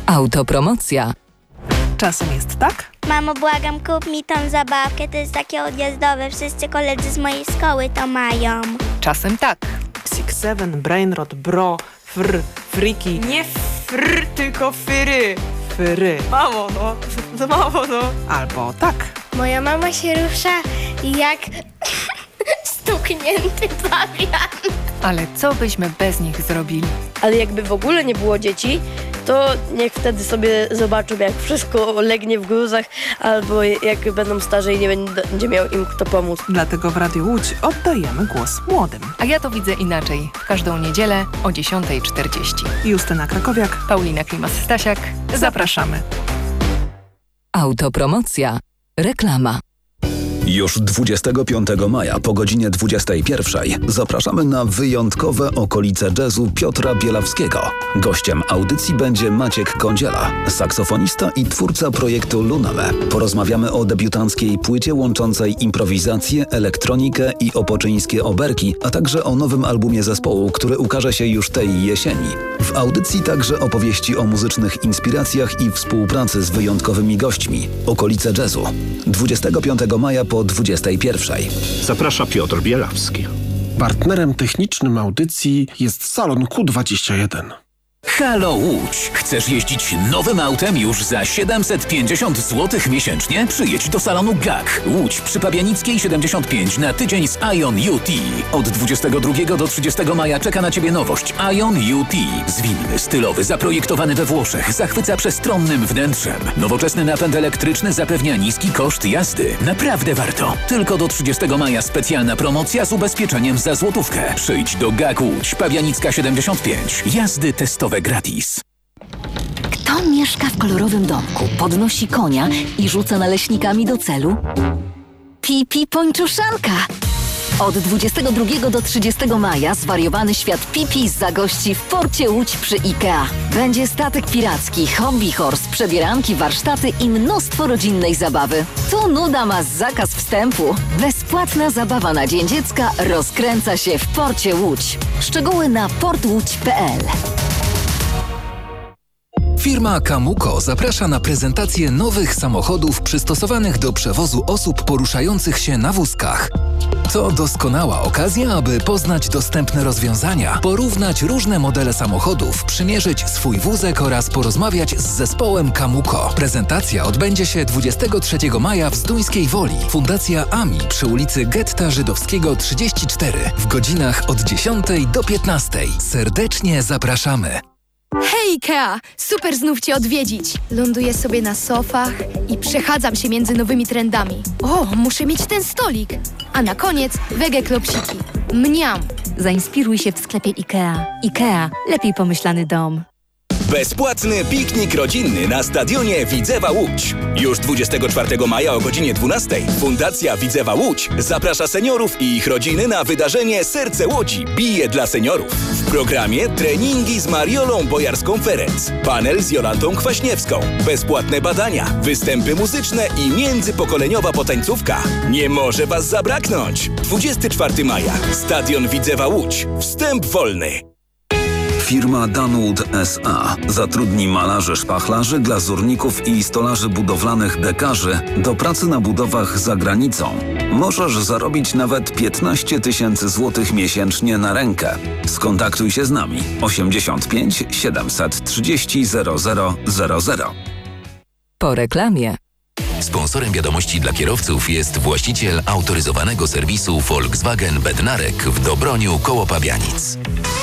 Autopromocja. Czasem jest tak? Mamo, błagam, kup mi tą zabawkę, to jest takie odjazdowe, wszyscy koledzy z mojej szkoły to mają. Czasem tak. Six Seven, Brainrot, Bro, Friki. Nie fr, tylko fyry. Fyry. Mamo, no. Albo tak. Moja mama się rusza jak stuknięty pawian. Ale co byśmy bez nich zrobili? Ale jakby w ogóle nie było dzieci, to niech wtedy sobie zobaczą, jak wszystko legnie w gruzach, albo jak będą starzy i nie będzie miał im kto pomóc. Dlatego w Radiu Łódź oddajemy głos młodym. A ja to widzę inaczej. W każdą niedzielę o 10:40. Justyna Krakowiak, Paulina Klimas-Stasiak. Zapraszamy. Autopromocja. Reklama. Już 25 maja po godzinie 21 zapraszamy na wyjątkowe okolice jazzu Piotra Bielawskiego. Gościem audycji będzie Maciek Kądziela, saksofonista i twórca projektu Luname. Porozmawiamy o debiutanckiej płycie łączącej improwizację, elektronikę i opoczyńskie oberki, a także o nowym albumie zespołu, który ukaże się już tej jesieni. W audycji także opowieści o muzycznych inspiracjach i współpracy z wyjątkowymi gośćmi. Okolice jazzu. 25 maja po 21. Zaprasza Piotr Bielawski. Partnerem technicznym audycji jest Salon Q21. Halo Łódź! Chcesz jeździć nowym autem już za 750 zł miesięcznie? Przyjedź do salonu GAK. Łódź przy Pabianickiej 75 na tydzień z Ion UT. Od 22 do 30 maja czeka na Ciebie nowość Ion UT. Zwinny, stylowy, zaprojektowany we Włoszech, zachwyca przestronnym wnętrzem. Nowoczesny napęd elektryczny zapewnia niski koszt jazdy. Naprawdę warto. Tylko do 30 maja specjalna promocja z ubezpieczeniem za złotówkę. Przyjdź do GAK Łódź, Pabianicka 75. Jazdy testowe gratis. Kto mieszka w kolorowym domku, podnosi konia i rzuca naleśnikami do celu? Pipi Pończuszanka! Od 22 do 30 maja zwariowany świat Pipi zagości w porcie Łódź przy IKEA. Będzie statek piracki, hobby horse, przebieranki, warsztaty i mnóstwo rodzinnej zabawy. Tu nuda ma zakaz wstępu. Bezpłatna zabawa na Dzień Dziecka rozkręca się w porcie Łódź. Szczegóły na portłódź.pl. Firma Kamuko zaprasza na prezentację nowych samochodów przystosowanych do przewozu osób poruszających się na wózkach. To doskonała okazja, aby poznać dostępne rozwiązania, porównać różne modele samochodów, przymierzyć swój wózek oraz porozmawiać z zespołem Kamuko. Prezentacja odbędzie się 23 maja w Zduńskiej Woli. Fundacja AMI przy ulicy Getta Żydowskiego 34 w godzinach od 10 do 15. Serdecznie zapraszamy. Hej Ikea! Super znów Cię odwiedzić! Ląduję sobie na sofach i przechadzam się między nowymi trendami. O, muszę mieć ten stolik! A na koniec wege klopsiki. Mniam! Zainspiruj się w sklepie IKEA. IKEA. Lepiej pomyślany dom. Bezpłatny piknik rodzinny na stadionie Widzewa Łódź. Już 24 maja o godzinie 12 Fundacja Widzewa Łódź zaprasza seniorów i ich rodziny na wydarzenie Serce Łodzi bije dla seniorów. W programie treningi z Mariolą Bojarską-Ferenc, panel z Jolantą Kwaśniewską, bezpłatne badania, występy muzyczne i międzypokoleniowa potańcówka. Nie może Was zabraknąć! 24 maja. Stadion Widzewa Łódź. Wstęp wolny. Firma Danwood S.A. zatrudni malarzy szpachlarzy, glazurników i stolarzy budowlanych dekarzy do pracy na budowach za granicą. Możesz zarobić nawet 15 000 złotych miesięcznie na rękę. Skontaktuj się z nami 85 730 0000. Po reklamie. Sponsorem wiadomości dla kierowców jest właściciel autoryzowanego serwisu Volkswagen Bednarek w Dobroniu koło Pabianic.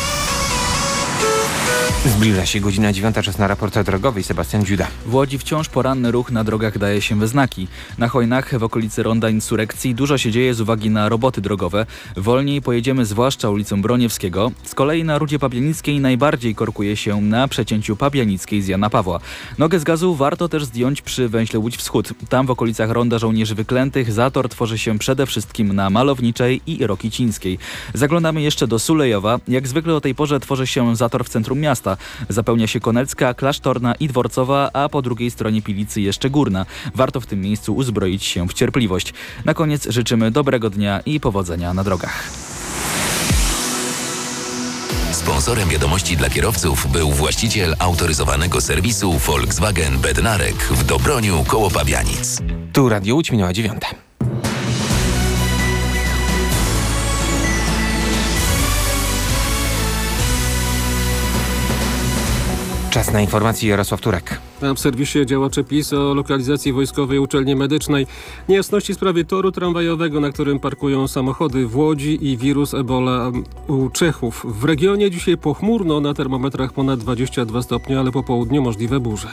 Zbliża się godzina 9, czas na raport drogowy. Sebastian Dziuda. W Łodzi wciąż poranny ruch na drogach daje się we znaki. Na Chojnach w okolicy Ronda Insurekcji dużo się dzieje z uwagi na roboty drogowe. Wolniej pojedziemy zwłaszcza ulicą Broniewskiego. Z kolei na Rudzie Pabianickiej najbardziej korkuje się na przecięciu Pabianickiej z Jana Pawła. Nogę z gazu warto też zdjąć przy węźle Łódź Wschód. Tam w okolicach Ronda Żołnierzy Wyklętych zator tworzy się przede wszystkim na Malowniczej i Rokicińskiej. Zaglądamy jeszcze do Sulejowa. Jak zwykle o tej porze tworzy się zator w centrum miasta. Zapełnia się Konecka, Klasztorna i Dworcowa, a po drugiej stronie Pilicy jeszcze Górna. Warto w tym miejscu uzbroić się w cierpliwość. Na koniec życzymy dobrego dnia i powodzenia na drogach. Sponsorem wiadomości dla kierowców był właściciel autoryzowanego serwisu Volkswagen Bednarek w Dobroniu koło Pabianic. Tu Radio Łódź, minęła 9. Czas na informacje. Jarosław Turek. A w serwisie działacze PiS o lokalizacji wojskowej uczelni medycznej. Niejasności w sprawie toru tramwajowego, na którym parkują samochody w Łodzi i wirus Ebola u Czechów. W regionie dzisiaj pochmurno, na termometrach ponad 22 stopnie, ale po południu możliwe burze.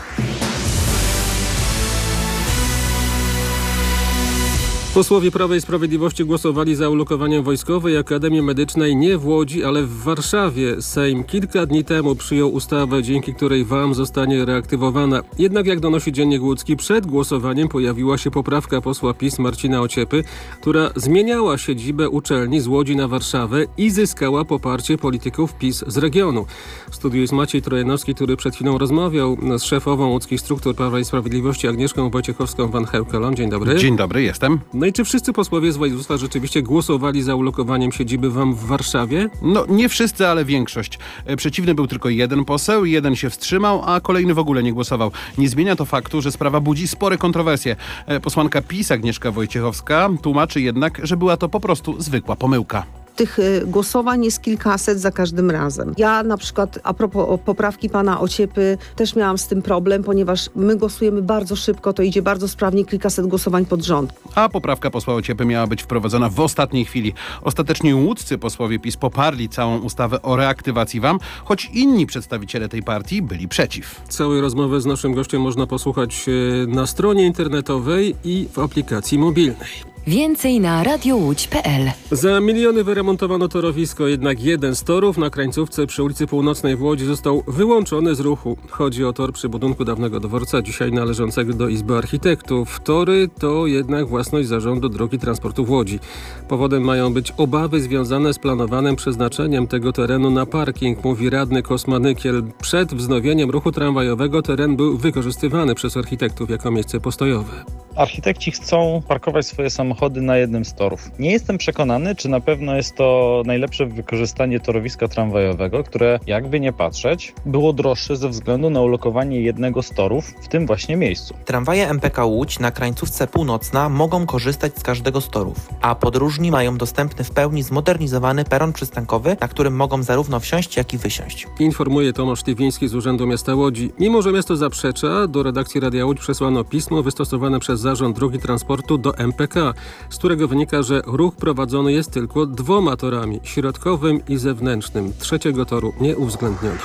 Posłowie Prawa i Sprawiedliwości głosowali za ulokowaniem Wojskowej Akademii Medycznej nie w Łodzi, ale w Warszawie. Sejm kilka dni temu przyjął ustawę, dzięki której WAM zostanie reaktywowana. Jednak jak donosi Dziennik Łódzki, przed głosowaniem pojawiła się poprawka posła PiS Marcina Ociepy, która zmieniała siedzibę uczelni z Łodzi na Warszawę i zyskała poparcie polityków PiS z regionu. W studiu jest Maciej Trojanowski, który przed chwilą rozmawiał z szefową łódzkich struktur Prawa i Sprawiedliwości Agnieszką Wojciechowską-Van Heukelą. Dzień dobry. Dzień dobry, jestem. No i czy wszyscy posłowie z województwa rzeczywiście głosowali za ulokowaniem siedziby WAM w Warszawie? No nie wszyscy, ale większość. Przeciwny był tylko jeden poseł, jeden się wstrzymał, a kolejny w ogóle nie głosował. Nie zmienia to faktu, że sprawa budzi spore kontrowersje. Posłanka PiS Agnieszka Wojciechowska tłumaczy jednak, że była to po prostu zwykła pomyłka. Tych głosowań jest kilkaset za każdym razem. Ja na przykład a propos poprawki pana Ociepy też miałam z tym problem, ponieważ my głosujemy bardzo szybko, to idzie bardzo sprawnie, kilkaset głosowań pod rząd. A poprawka posła Ociepy miała być wprowadzona w ostatniej chwili. Ostatecznie łódzcy posłowie PiS poparli całą ustawę o reaktywacji WAM, choć inni przedstawiciele tej partii byli przeciw. Całej rozmowy z naszym gościem można posłuchać na stronie internetowej i w aplikacji mobilnej. Więcej na radiołódź.pl. Za miliony wyremontowano torowisko, jednak jeden z torów na krańcówce przy ulicy Północnej w Łodzi został wyłączony z ruchu. Chodzi o tor przy budynku dawnego dworca, dzisiaj należącego do Izby Architektów. Tory to jednak własność Zarządu Drogi Transportu w Łodzi. Powodem mają być obawy związane z planowanym przeznaczeniem tego terenu na parking, mówi radny Kosmanykiel. Przed wznowieniem ruchu tramwajowego teren był wykorzystywany przez architektów jako miejsce postojowe. Architekci chcą parkować swoje samochody na jednym z torów. Nie jestem przekonany, czy na pewno jest to najlepsze wykorzystanie torowiska tramwajowego, które, jakby nie patrzeć, było droższe ze względu na ulokowanie jednego z torów w tym właśnie miejscu. Tramwaje MPK Łódź na krańcówce Północna mogą korzystać z każdego z torów, a podróżni mają dostępny w pełni zmodernizowany peron przystankowy, na którym mogą zarówno wsiąść, jak i wysiąść. Informuje Tomasz Liwiński z Urzędu Miasta Łodzi. Mimo że miasto zaprzecza, do redakcji Radia Łódź przesłano pismo wystosowane przez Zarząd Drogi Transportu do MPK, z którego wynika, że ruch prowadzony jest tylko 2 torami, środkowym i zewnętrznym. Trzeciego toru nie uwzględniono.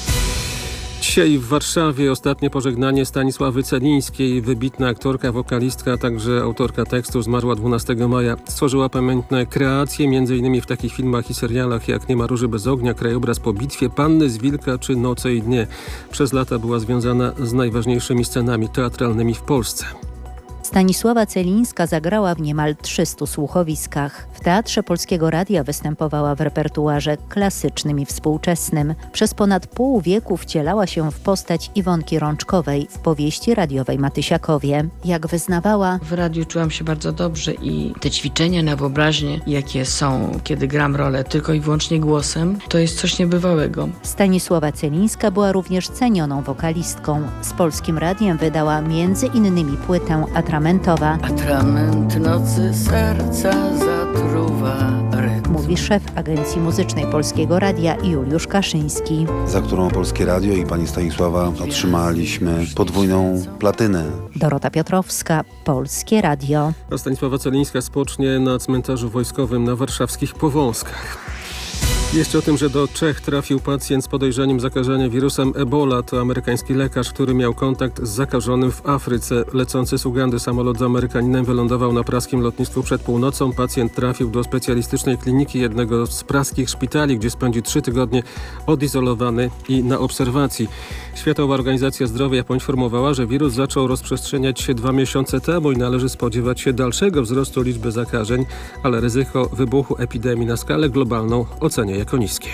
Dzisiaj w Warszawie ostatnie pożegnanie Stanisławy Celińskiej. Wybitna aktorka, wokalistka, a także autorka tekstu zmarła 12 maja. Stworzyła pamiętne kreacje, m.in. w takich filmach i serialach jak Nie ma róży bez ognia, Krajobraz po bitwie, Panny z Wilka czy Noce i dnie. Przez lata była związana z najważniejszymi scenami teatralnymi w Polsce. Stanisława Celińska zagrała w niemal 300 słuchowiskach. W Teatrze Polskiego Radia występowała w repertuarze klasycznym i współczesnym. Przez ponad pół wieku wcielała się w postać Iwonki Rączkowej w powieści radiowej Matysiakowie. Jak wyznawała: w radiu czułam się bardzo dobrze i te ćwiczenia na wyobraźnię, jakie są, kiedy gram rolę tylko i wyłącznie głosem, to jest coś niebywałego. Stanisława Celińska była również cenioną wokalistką. Z Polskim Radiem wydała m.in. płytę Atramentowa. Atrament nocy serca zatruwa rytm. Mówi szef Agencji Muzycznej Polskiego Radia Juliusz Kaszyński. Za którą Polskie Radio i pani Stanisława otrzymaliśmy podwójną platynę. Dorota Piotrowska, Polskie Radio. A Stanisława Celińska spocznie na cmentarzu wojskowym na warszawskich Powązkach. Jeszcze o tym, że do Czech trafił pacjent z podejrzeniem zakażenia wirusem Ebola. To amerykański lekarz, który miał kontakt z zakażonym w Afryce. Lecący z Ugandy samolot z Amerykaninem wylądował na praskim lotnisku przed północą. Pacjent trafił do specjalistycznej kliniki jednego z praskich szpitali, gdzie spędzi 3 tygodnie odizolowany i na obserwacji. Światowa Organizacja Zdrowia poinformowała, że wirus zaczął rozprzestrzeniać się 2 miesiące temu i należy spodziewać się dalszego wzrostu liczby zakażeń, ale ryzyko wybuchu epidemii na skalę globalną ocenia jako niskie.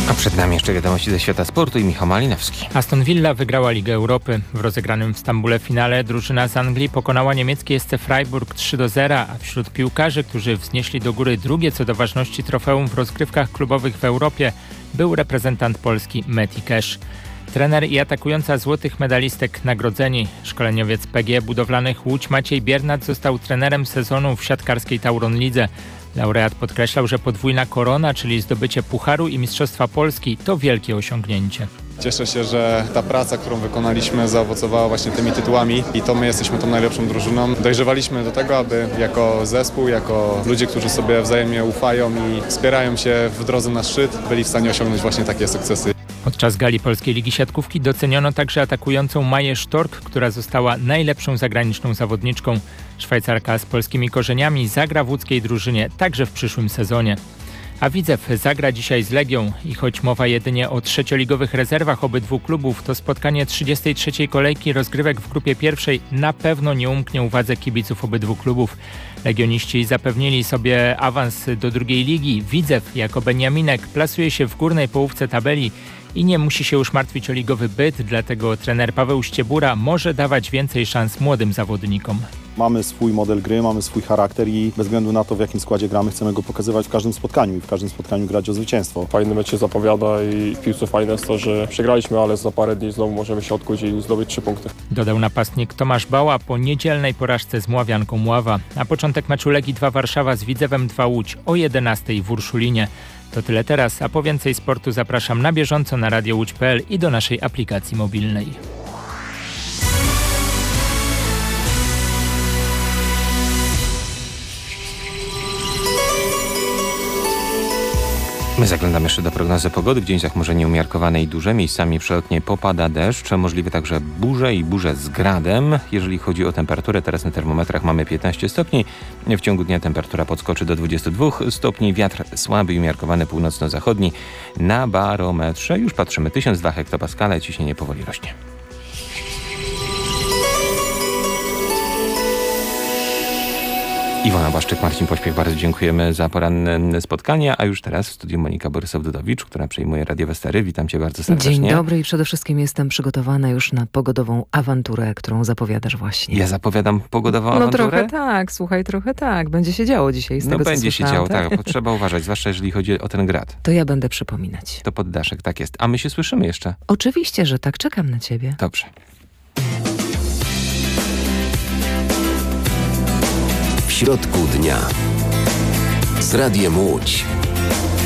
A przed nami jeszcze wiadomości ze świata sportu i Michał Malinowski. Aston Villa wygrała Ligę Europy. W rozegranym w Stambule finale drużyna z Anglii pokonała niemieckie SC Freiburg 3-0, a wśród piłkarzy, którzy wznieśli do góry drugie co do ważności trofeum w rozgrywkach klubowych w Europie, był reprezentant Polski Meti Cash. Trener i atakująca złotych medalistek nagrodzeni. Szkoleniowiec PG Budowlanych Łódź Maciej Biernat został trenerem sezonu w siatkarskiej Tauron Lidze. Laureat podkreślał, że podwójna korona, czyli zdobycie Pucharu i Mistrzostwa Polski, to wielkie osiągnięcie. Cieszę się, że ta praca, którą wykonaliśmy, zaowocowała właśnie tymi tytułami i to my jesteśmy tą najlepszą drużyną. Dojrzewaliśmy do tego, aby jako zespół, jako ludzie, którzy sobie wzajemnie ufają i wspierają się w drodze na szczyt, byli w stanie osiągnąć właśnie takie sukcesy. Podczas gali Polskiej Ligi Siatkówki doceniono także atakującą Maję Sztork, która została najlepszą zagraniczną zawodniczką. Szwajcarka z polskimi korzeniami zagra w łódzkiej drużynie także w przyszłym sezonie. A Widzew zagra dzisiaj z Legią i choć mowa jedynie o trzecioligowych rezerwach obydwu klubów, to spotkanie 33. kolejki rozgrywek w grupie pierwszej na pewno nie umknie uwadze kibiców obydwu klubów. Legioniści zapewnili sobie awans do drugiej ligi. Widzew jako beniaminek plasuje się w górnej połówce tabeli i nie musi się już martwić o ligowy byt, dlatego trener Paweł Ściebura może dawać więcej szans młodym zawodnikom. Mamy swój model gry, mamy swój charakter i bez względu na to, w jakim składzie gramy, chcemy go pokazywać w każdym spotkaniu i w każdym spotkaniu grać o zwycięstwo. Fajny mecz się zapowiada i w piłce fajne jest to, że przegraliśmy, ale za parę dni znowu możemy się odkuć i zdobyć 3 punkty. Dodał napastnik Tomasz Bała po niedzielnej porażce z Mławianką Mława. A początek meczu Legii 2 Warszawa z Widzewem 2 Łódź o 11:00 w Urszulinie. To tyle teraz, a po więcej sportu zapraszam na bieżąco na radiołódź.pl i do naszej aplikacji mobilnej. My zaglądamy jeszcze do prognozy pogody. W dzień zachmurzenie umiarkowane i duże. Miejscami przelotnie popada deszcz. Możliwe także burze i burze z gradem. Jeżeli chodzi o temperaturę, teraz na termometrach mamy 15 stopni. W ciągu dnia temperatura podskoczy do 22 stopni. Wiatr słaby i umiarkowany północno-zachodni. Na barometrze już patrzymy 1002 hektopaskale. Ciśnienie powoli rośnie. Iwona Błaszczyk, Marcin Pośpiech, bardzo dziękujemy za poranne spotkanie, a już teraz w studiu Monika Borysow-Dudowicz, która przejmuje radiowe stery. Witam cię bardzo serdecznie. Dzień dobry i przede wszystkim jestem przygotowana już na pogodową awanturę, którą zapowiadasz właśnie. Ja zapowiadam pogodową awanturę? No trochę tak, słuchaj, trochę tak. Będzie się działo dzisiaj z tego, co będzie się działo, tak. Trzeba uważać, zwłaszcza jeżeli chodzi o ten grad. To ja będę przypominać. To poddaszek, tak jest. A my się słyszymy jeszcze? Oczywiście, że tak. Czekam na ciebie. Dobrze. W środku dnia z Radiem Łódź.